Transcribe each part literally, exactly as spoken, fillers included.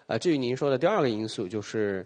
呃，至于您说的第二个因素，就是，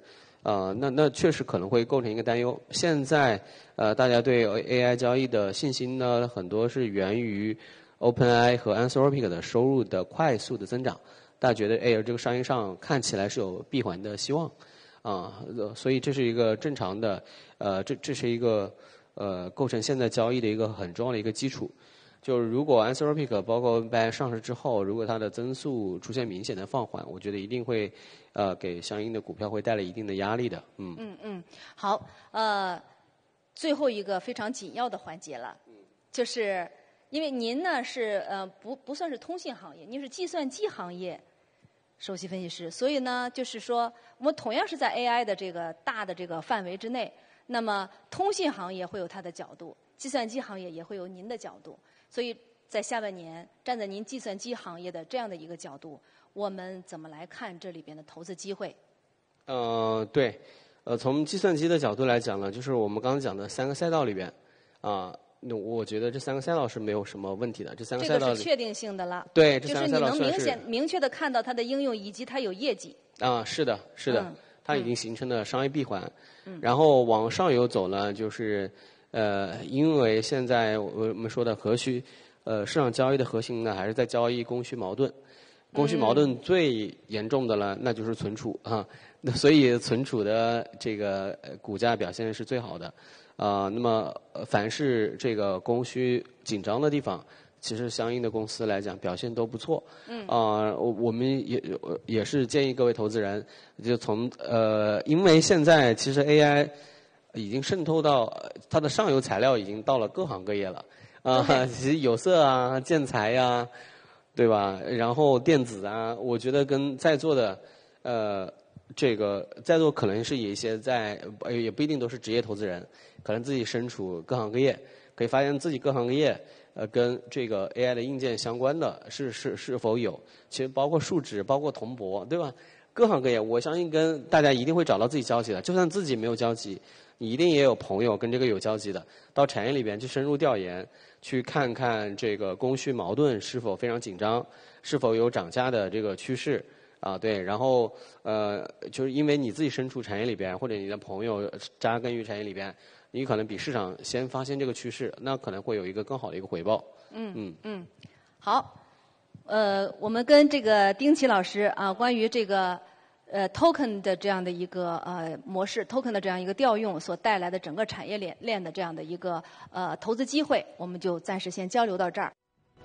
呃，那那确实可能会构成一个担忧。现在，呃，大家对 A I 交易的信心呢，很多是源于 OpenAI 和 Anthropic 的收入的快速的增长。大家觉得，哎，这个商业上看起来是有闭环的希望，啊，所以这是一个正常的，呃，这这是一个呃构成现在交易的一个很重要的一个基础。就是如果 Anthropic 包括 OpenAI 上市之后，如果它的增速出现明显的放缓，我觉得一定会呃给相应的股票会带来一定的压力的。嗯嗯嗯，好，呃，最后一个非常紧要的环节了，就是因为您呢是呃不不算是通信行业，您是计算机行业首席分析师，所以呢就是说我们同样是在 A I 的这个大的这个范围之内，那么通信行业会有它的角度，计算机行业也会有您的角度。所以在下半年，站在您计算机行业的这样的一个角度，我们怎么来看这里边的投资机会？ 呃，对，呃，从计算机的角度来讲呢，就是我们刚刚讲的三个赛道里边，啊、那我觉得这三个赛道是没有什么问题的。这三个赛道这个是确定性的了。 对，这就是三个赛道你能明算是显明确的看到它的应用以及它有业绩。 啊，是的，是的， 嗯它已经形成了商业闭环。嗯、然后往上游走呢，就是呃，因为现在我们说的核需。呃，市场交易的核心呢，还是在交易供需矛盾。供需矛盾最严重的呢，那就是存储啊。那所以存储的这个股价表现是最好的。啊、呃，那么凡是这个供需紧张的地方，其实相应的公司来讲表现都不错。嗯。啊、呃，我我们也也是建议各位投资人，就从呃，因为现在其实 A I 已经渗透到它的上游材料已经到了各行各业了。啊，其实有色啊、建材呀、啊，对吧？然后电子啊，我觉得跟在座的，呃，这个在座可能是有一些在，也不一定都是职业投资人，可能自己身处各行各业，可以发现自己各行各业，呃，跟这个 A I 的硬件相关的是是是否有？其实包括树脂，包括铜箔，对吧？各行各业，我相信跟大家一定会找到自己交集的，就算自己没有交集，你一定也有朋友跟这个有交集的，到产业里边去深入调研。去看看这个供需矛盾是否非常紧张，是否有涨价的这个趋势啊？对，然后呃，就是因为你自己身处产业里边，或者你的朋友扎根于产业里边，你可能比市场先发现这个趋势，那可能会有一个更好的一个回报。 嗯嗯嗯，好，呃，我们跟这个丁奇老师啊，关于这个。呃 ，token 的这样的一个呃模式 ，token 的这样一个调用所带来的整个产业链链的这样的一个呃投资机会，我们就暂时先交流到这儿。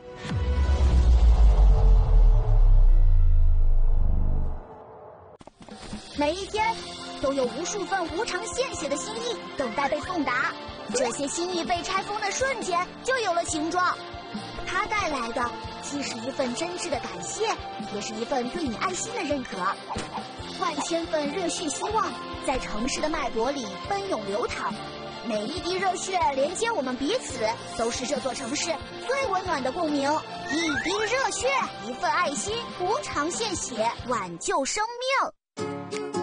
每一天都有无数份无偿献血的心意等待被送达，这些心意被拆封的瞬间就有了形状。它带来的既是一份真挚的感谢，也是一份对你爱心的认可。万千份热血希望在城市的脉搏里奔涌流淌，每一滴热血连接我们彼此，都是这座城市最温暖的共鸣。一滴热血，一份爱心，无偿献血，挽救生命。